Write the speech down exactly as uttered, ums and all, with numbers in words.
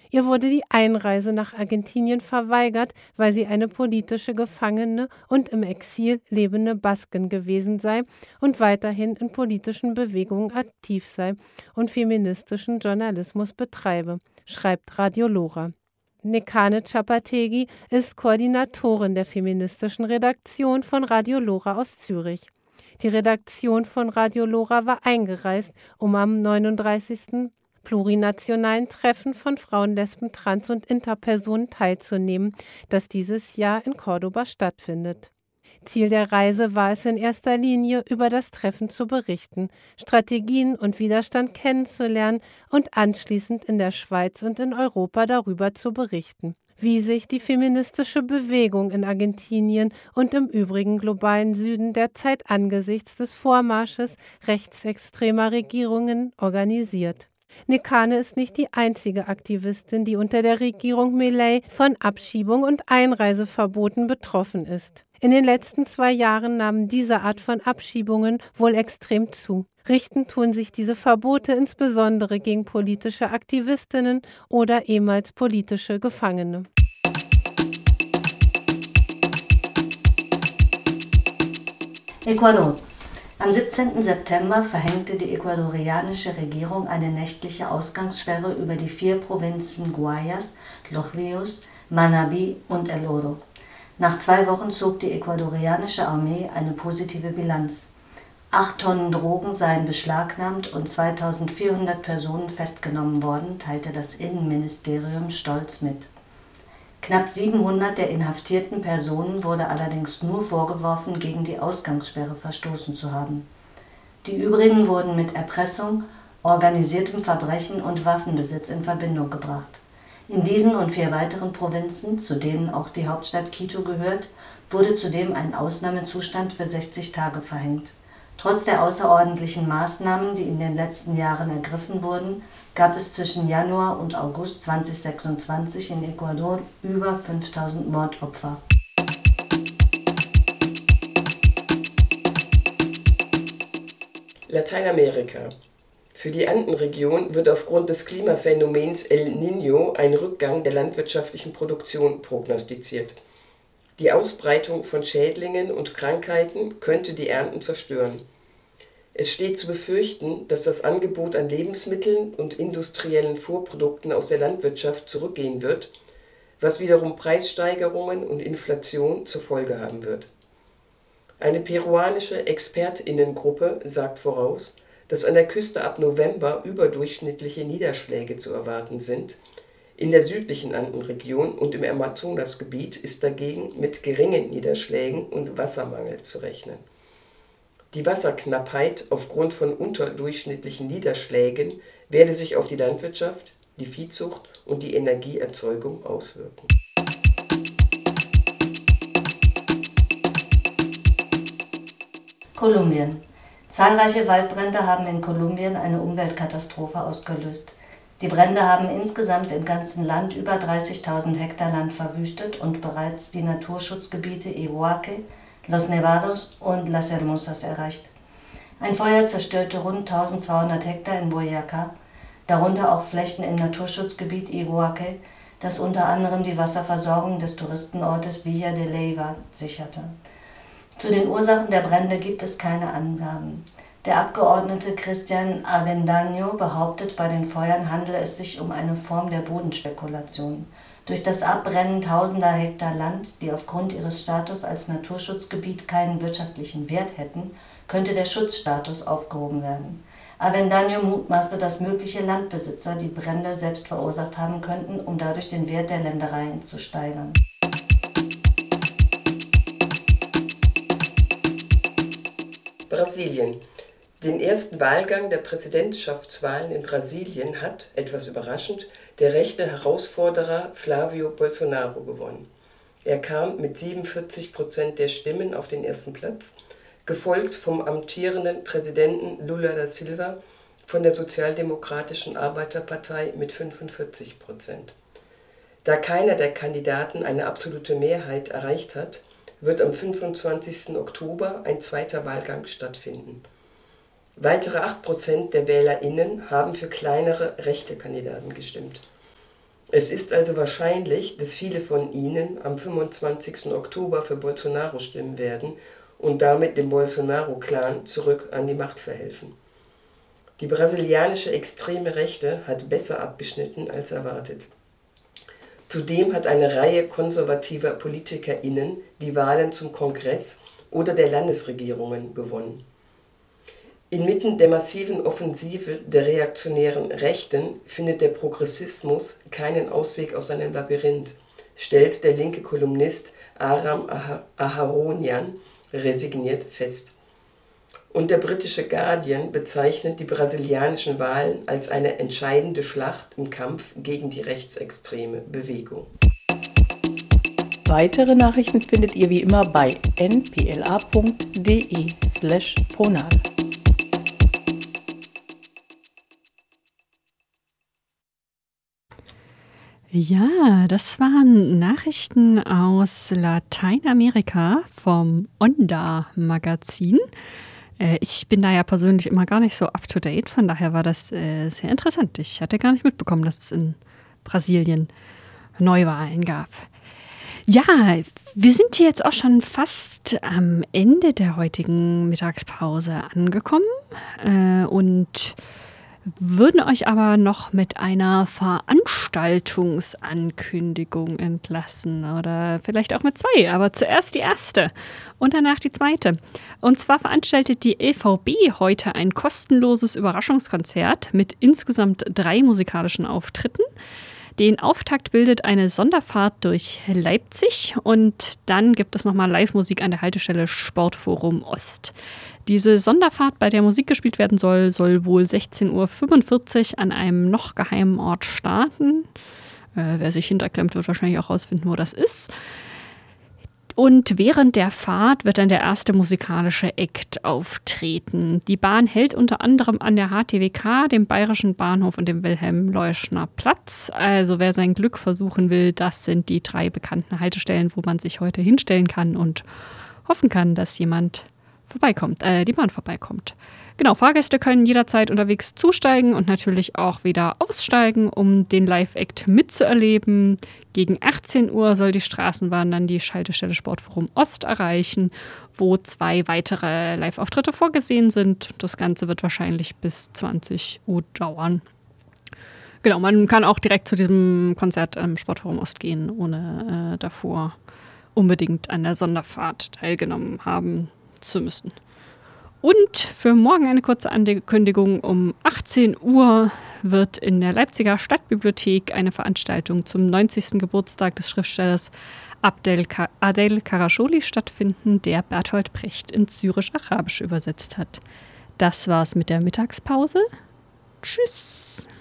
Ihr wurde die Einreise nach Argentinien verweigert, weil sie eine politische Gefangene und im Exil lebende Basken gewesen sei und weiterhin in politischen Bewegungen aktiv sei und feministischen Journalismus betreibe, schreibt Radio Lora. Nekane Txapategi ist Koordinatorin der feministischen Redaktion von Radio Lora aus Zürich. Die Redaktion von Radio Lora war eingereist, um am neununddreißigsten plurinationalen Treffen von Frauen, Lesben, Trans- und Interpersonen teilzunehmen, das dieses Jahr in Cordoba stattfindet. Ziel der Reise war es in erster Linie, über das Treffen zu berichten, Strategien und Widerstand kennenzulernen und anschließend in der Schweiz und in Europa darüber zu berichten, wie sich die feministische Bewegung in Argentinien und im übrigen globalen Süden derzeit angesichts des Vormarsches rechtsextremer Regierungen organisiert. Nekane ist nicht die einzige Aktivistin, die unter der Regierung Milei von Abschiebung und Einreiseverboten betroffen ist. In den letzten zwei Jahren nahmen diese Art von Abschiebungen wohl extrem zu. Richten tun sich diese Verbote insbesondere gegen politische Aktivistinnen oder ehemals politische Gefangene. Ecuador. Am siebzehnten September verhängte die ecuadorianische Regierung eine nächtliche Ausgangssperre über die vier Provinzen Guayas, Los Rios, Manabí und El Oro. Nach zwei Wochen zog die ecuadorianische Armee eine positive Bilanz. Acht Tonnen Drogen seien beschlagnahmt und zweitausendvierhundert Personen festgenommen worden, teilte das Innenministerium stolz mit. Knapp siebenhundert der inhaftierten Personen wurde allerdings nur vorgeworfen, gegen die Ausgangssperre verstoßen zu haben. Die übrigen wurden mit Erpressung, organisiertem Verbrechen und Waffenbesitz in Verbindung gebracht. In diesen und vier weiteren Provinzen, zu denen auch die Hauptstadt Quito gehört, wurde zudem ein Ausnahmezustand für sechzig Tage verhängt. Trotz der außerordentlichen Maßnahmen, die in den letzten Jahren ergriffen wurden, gab es zwischen Januar und August zweitausendsechsundzwanzig in Ecuador über fünftausend Mordopfer. Lateinamerika. Für die Andenregion wird aufgrund des Klimaphänomens El Niño ein Rückgang der landwirtschaftlichen Produktion prognostiziert. Die Ausbreitung von Schädlingen und Krankheiten könnte die Ernten zerstören. Es steht zu befürchten, dass das Angebot an Lebensmitteln und industriellen Vorprodukten aus der Landwirtschaft zurückgehen wird, was wiederum Preissteigerungen und Inflation zur Folge haben wird. Eine peruanische ExpertInnengruppe sagt voraus, dass an der Küste ab November überdurchschnittliche Niederschläge zu erwarten sind. In der südlichen Andenregion und im Amazonasgebiet ist dagegen mit geringen Niederschlägen und Wassermangel zu rechnen. Die Wasserknappheit aufgrund von unterdurchschnittlichen Niederschlägen werde sich auf die Landwirtschaft, die Viehzucht und die Energieerzeugung auswirken. Kolumbien. Zahlreiche Waldbrände haben in Kolumbien eine Umweltkatastrophe ausgelöst. Die Brände haben insgesamt im ganzen Land über dreißigtausend Hektar Land verwüstet und bereits die Naturschutzgebiete Iguaque, Los Nevados und Las Hermosas erreicht. Ein Feuer zerstörte rund eintausendzweihundert Hektar in Boyacá, darunter auch Flächen im Naturschutzgebiet Iguaque, das unter anderem die Wasserversorgung des Touristenortes Villa de Leyva sicherte. Zu den Ursachen der Brände gibt es keine Angaben. Der Abgeordnete Cristian Avendaño behauptet, bei den Feuern handele es sich um eine Form der Bodenspekulation. Durch das Abbrennen tausender Hektar Land, die aufgrund ihres Status als Naturschutzgebiet keinen wirtschaftlichen Wert hätten, könnte der Schutzstatus aufgehoben werden. Avendaño mutmaßte, dass mögliche Landbesitzer die Brände selbst verursacht haben könnten, um dadurch den Wert der Ländereien zu steigern. Brasilien. Den ersten Wahlgang der Präsidentschaftswahlen in Brasilien hat, etwas überraschend, der rechte Herausforderer Flávio Bolsonaro gewonnen. Er kam mit siebenundvierzig Prozent der Stimmen auf den ersten Platz, gefolgt vom amtierenden Präsidenten Lula da Silva von der Sozialdemokratischen Arbeiterpartei mit fünfundvierzig Prozent. Da keiner der Kandidaten eine absolute Mehrheit erreicht hat, wird am fünfundzwanzigsten Oktober ein zweiter Wahlgang stattfinden. Weitere acht Prozent der WählerInnen haben für kleinere rechte Kandidaten gestimmt. Es ist also wahrscheinlich, dass viele von ihnen am fünfundzwanzigsten Oktober für Bolsonaro stimmen werden und damit dem Bolsonaro-Clan zurück an die Macht verhelfen. Die brasilianische extreme Rechte hat besser abgeschnitten als erwartet. Zudem hat eine Reihe konservativer PolitikerInnen die Wahlen zum Kongress oder der Landesregierungen gewonnen. Inmitten der massiven Offensive der reaktionären Rechten findet der Progressismus keinen Ausweg aus seinem Labyrinth, stellt der linke Kolumnist Aram Aharonian resigniert fest. Und der britische Guardian bezeichnet die brasilianischen Wahlen als eine entscheidende Schlacht im Kampf gegen die rechtsextreme Bewegung. Weitere Nachrichten findet ihr wie immer bei n p l a punkt d e slash pronal. Ja, das waren Nachrichten aus Lateinamerika vom Onda-Magazin. Äh, ich bin da ja persönlich immer gar nicht so up-to-date, von daher war das äh, sehr interessant. Ich hatte gar nicht mitbekommen, dass es in Brasilien Neuwahlen gab. Ja, wir sind hier jetzt auch schon fast am Ende der heutigen Mittagspause angekommen äh, und würden euch aber noch mit einer Veranstaltungsankündigung entlassen oder vielleicht auch mit zwei, aber zuerst die erste und danach die zweite. Und zwar veranstaltet die L V B heute ein kostenloses Überraschungskonzert mit insgesamt drei musikalischen Auftritten. Den Auftakt bildet eine Sonderfahrt durch Leipzig und dann gibt es nochmal Live-Musik an der Haltestelle Sportforum Ost. Diese Sonderfahrt, bei der Musik gespielt werden soll, soll wohl sechzehn Uhr fünfundvierzig an einem noch geheimen Ort starten. Äh, wer sich hinterklemmt, wird wahrscheinlich auch rausfinden, wo das ist. Und während der Fahrt wird dann der erste musikalische Act auftreten. Die Bahn hält unter anderem an der H T W K, dem Bayerischen Bahnhof und dem Wilhelm-Leuschner Platz. Also wer sein Glück versuchen will, das sind die drei bekannten Haltestellen, wo man sich heute hinstellen kann und hoffen kann, dass jemand vorbeikommt, äh, die Bahn vorbeikommt. Genau, Fahrgäste können jederzeit unterwegs zusteigen und natürlich auch wieder aussteigen, um den Live-Act mitzuerleben. Gegen achtzehn Uhr soll die Straßenbahn dann die Haltestelle Sportforum Ost erreichen, wo zwei weitere Live-Auftritte vorgesehen sind. Das Ganze wird wahrscheinlich bis zwanzig Uhr dauern. Genau, man kann auch direkt zu diesem Konzert im Sportforum Ost gehen, ohne äh, davor unbedingt an der Sonderfahrt teilgenommen haben zu müssen. Und für morgen eine kurze Ankündigung. Um achtzehn Uhr wird in der Leipziger Stadtbibliothek eine Veranstaltung zum neunzigsten Geburtstag des Schriftstellers Abdel Ka- Adel Karasholi stattfinden, der Bertolt Brecht ins Syrisch-Arabische übersetzt hat. Das war's mit der Mittagspause. Tschüss!